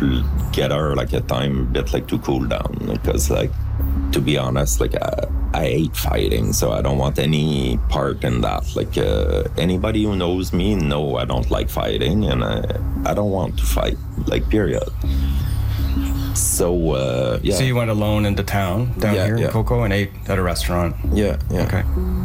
get her like a time a bit like to cool down, because like, to be honest, like I hate fighting, so I don't want any part in that. Like anybody who knows me know I don't like fighting, and I don't want to fight, like, period. So yeah. So you went alone into town down here in Coco and ate at a restaurant? Yeah. Okay.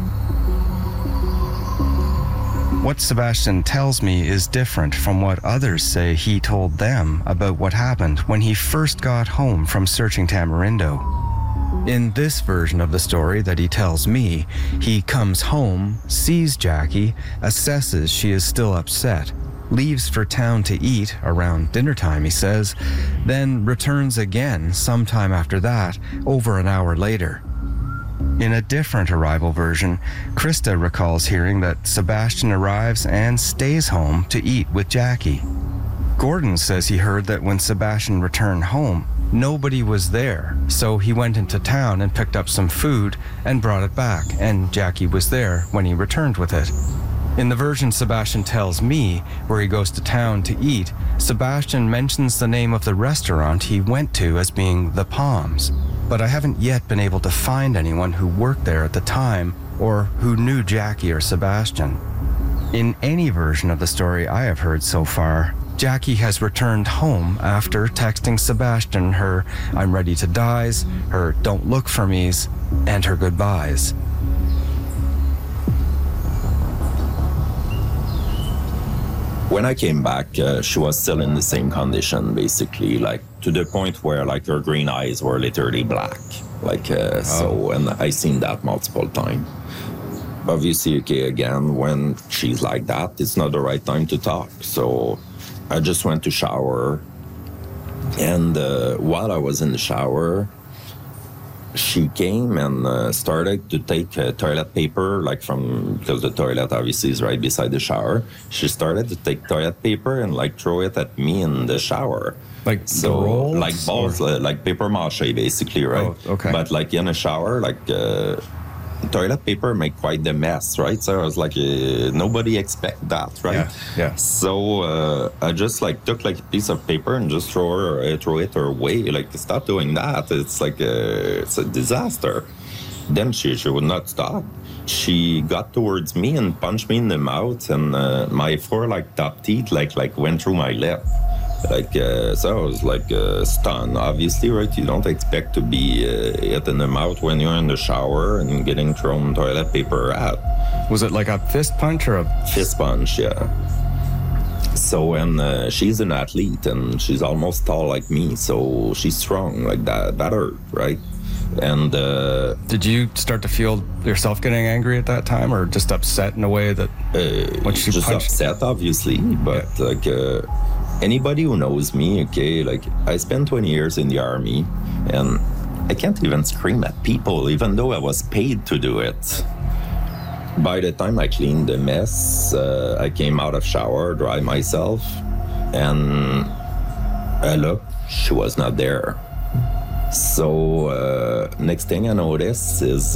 What Sebastian tells me is different from what others say he told them about what happened when he first got home from searching Tamarindo. In this version of the story that he tells me, he comes home, sees Jackie, assesses she is still upset, leaves for town to eat around dinner time, he says, then returns again sometime after that, over an hour later. In a different arrival version, Krista recalls hearing that Sebastian arrives and stays home to eat with Jackie. Gordon says he heard that when Sebastian returned home, nobody was there, so he went into town and picked up some food and brought it back, and Jackie was there when he returned with it. In the version Sebastian tells me, where he goes to town to eat, Sebastian mentions the name of the restaurant he went to as being The Palms, but I haven't yet been able to find anyone who worked there at the time or who knew Jackie or Sebastian. In any version of the story I have heard so far, Jackie has returned home after texting Sebastian her "I'm ready to die's," her "don't look for me's," and her goodbyes. When I came back, she was still in the same condition, basically, like to the point where like her green eyes were literally black. Like, so, and I seen that multiple times. Obviously, okay, again, when she's like that, it's not the right time to talk. So I just went to shower. And while I was in the shower, she came and started to take toilet paper, like because the toilet obviously is right beside the shower. She started to take toilet paper and like throw it at me in the shower. Like the rolls? Like balls, like paper mache, basically, right? Oh, okay. But like in a shower, like toilet paper make quite the mess, right? So I was like, nobody expect that, right? Yeah. So I just like took like a piece of paper and just throw it her way. Like, stop doing that. It's like it's a disaster. Then she would not stop. She got towards me and punched me in the mouth, and my four like top teeth like went through my lip. Like, so I was like stunned, obviously, right? You don't expect to be hit in the mouth when you're in the shower and getting thrown toilet paper at. Was it like a fist punch or a... Fist punch, yeah. So, and she's an athlete and she's almost tall like me, so she's strong, like that hurt, right? And did you start to feel yourself getting angry at that time, or just upset in a way that when she just punched? Upset, obviously, but like anybody who knows me, okay, like I spent 20 years in the army, and I can't even scream at people, even though I was paid to do it. By the time I cleaned the mess, I came out of shower, dry myself, and I looked, she was not there. So next thing I noticed is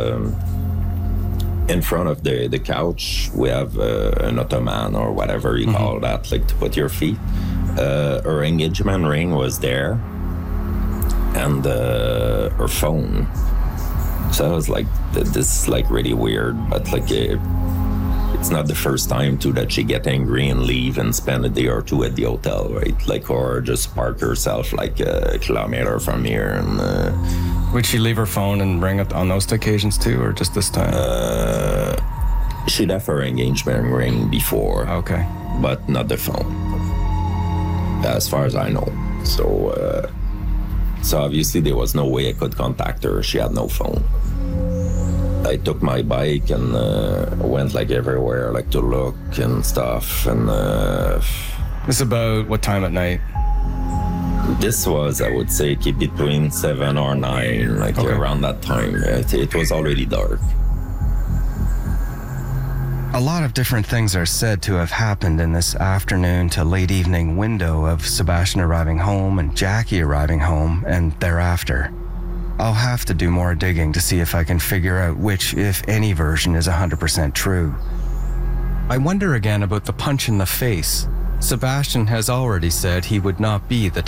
in front of the couch, we have an ottoman or whatever you call that, like to put your feet. Her engagement ring was there, and her phone. So I was like, this is like really weird, but like it's not the first time too that she get angry and leave and spend a day or two at the hotel, right? Like, or just park herself like a kilometer from here. And would she leave her phone and ring it on those occasions too, or just this time? She'd have her engagement ring before. Okay. But not the phone, as far as I know. So obviously there was no way I could contact her. She had no phone. I took my bike and went like everywhere, like to look and stuff. And this about what time at night? This was, I would say, between 7 or 9, like around that time. It was already dark. A lot of different things are said to have happened in this afternoon to late evening window of Sebastian arriving home and Jackie arriving home and thereafter. I'll have to do more digging to see if I can figure out which, if any, version is 100% true. I wonder again about the punch in the face. Sebastian has already said he would not be the